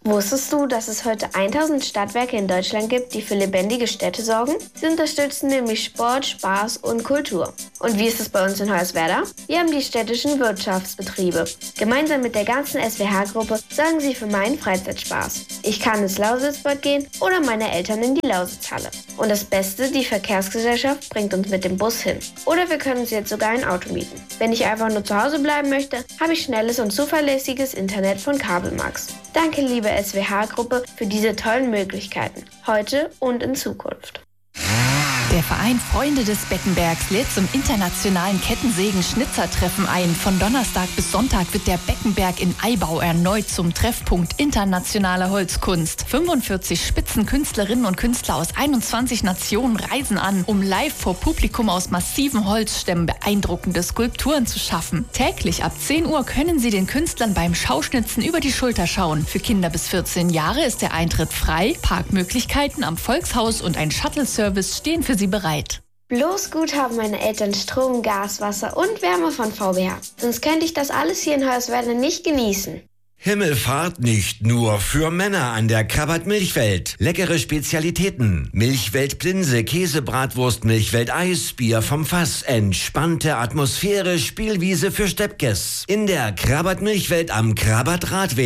Wusstest du, dass es heute 1000 Stadtwerke in Deutschland gibt, die für lebendige Städte sorgen? Sie unterstützen nämlich Sport, Spaß und Kultur. Und wie ist es bei uns in Hoyerswerda? Wir haben die städtischen Wirtschaftsbetriebe. Gemeinsam mit der ganzen SWH-Gruppe sorgen sie für meinen Freizeitspaß. Ich kann ins Lausitzbad gehen oder meine Eltern in die Lausitzhalle. Und das Beste, die Verkehrsgesellschaft bringt uns mit dem Bus hin. Oder wir können uns jetzt sogar ein Auto mieten. Wenn ich einfach nur zu Hause bleiben möchte, habe ich schnelles und zuverlässiges Internet von Kabelmax. Danke, liebe SWH-Gruppe, für diese tollen Möglichkeiten, heute und in Zukunft. Der Verein Freunde des Beckenbergs lädt zum internationalen Kettensägen-Schnitzertreffen ein. Von Donnerstag bis Sonntag wird der Beckenberg in Aibau erneut zum Treffpunkt internationaler Holzkunst. 45 Spitzenkünstlerinnen und Künstler aus 21 Nationen reisen an, um live vor Publikum aus massiven Holzstämmen beeindruckende Skulpturen zu schaffen. Täglich ab 10 Uhr können Sie den Künstlern beim Schauschnitzen über die Schulter schauen. Für Kinder bis 14 Jahre ist der Eintritt frei. Parkmöglichkeiten am Volkshaus und ein Shuttle-Service stehen für Sie bereit. Bloß gut haben meine Eltern Strom, Gas, Wasser und Wärme von VBH. Sonst könnte ich das alles hier in Hoyerswerda nicht genießen. Himmelfahrt nicht nur für Männer an der Krabbat Milchwelt. Leckere Spezialitäten. Milchwelt Plinse, Käsebratwurst, Milchwelt Eis, Bier vom Fass. Entspannte Atmosphäre, Spielwiese für Steppkes. In der Krabbat Milchwelt am Krabbat Radweg.